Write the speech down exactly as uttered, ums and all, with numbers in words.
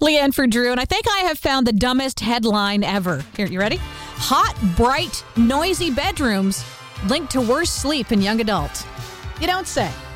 Leanne for Drew, and I think I have found the dumbest headline ever. Here, you ready? Hot, bright, noisy bedrooms linked to worse sleep in young adults. You don't say.